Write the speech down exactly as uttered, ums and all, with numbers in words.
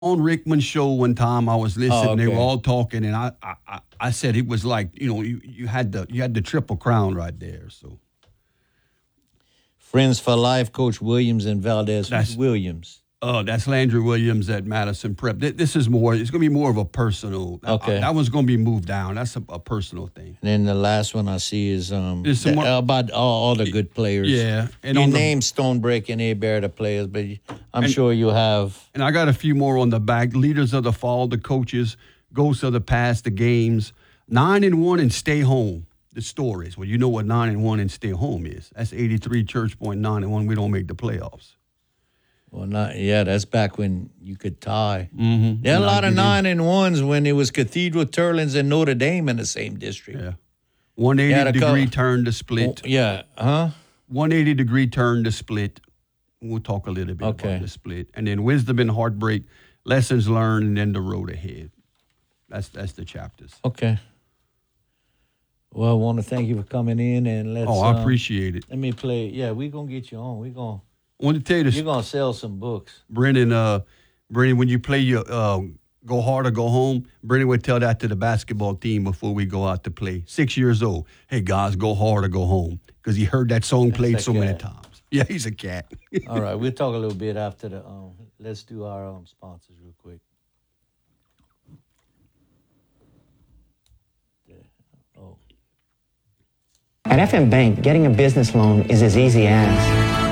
on Rickman's show one time. I was listening. Oh, okay. They were all talking, and I, I, I- I said it was like you know you, you had the you had the triple crown right there. So Friends for life, Coach Williams and Valdez. That's- Who's Williams? uh, that's Landry Williams at Madison Prep. Th- This is more. It's going to be more of a personal. Okay. that one's going to be moved down. That's a, a personal thing. And then the last one I see is um There's some the- more- about all, all the good players. Yeah, and you on the- name Stonebreak and A-Bear the players, but you- I'm And- sure you have. And I got a few more on the back. Leaders of the fall, the coaches, ghosts of the past, the games. Nine and one and stay home. The stories. Well, you know what nine and one and stay home is. That's eighty-three Church Point, nine and one. We don't make the playoffs. Well, not yeah. That's back when you could tie. Mm-hmm. There are a lot of nine and ones when it was Cathedral, Turlins, and Notre Dame in the same district. Yeah. one eighty Yeah, the degree co- turn to split. Yeah, huh? one eighty degree turn to split. We'll talk a little bit Okay. about the split. And then wisdom and heartbreak, lessons learned, and then the road ahead. That's that's the chapters. Okay. Well, I want to thank you for coming in and let's. Oh, I um, appreciate it. Let me play. Yeah, we're gonna get you on. We're gonna I want to tell you this, you're gonna sell some books. Brendan. Uh, Brendan, when you play your uh, go hard or go home, Brendan would tell that to the basketball team before we go out to play. Six years old. Hey guys, go hard or go home, because he heard that song played That's so a many cat. times. Yeah, he's a cat. All right, we'll talk a little bit after the. Um, let's do our um, sponsors real quick. Yeah. Oh. At F M Bank, getting a business loan is as easy as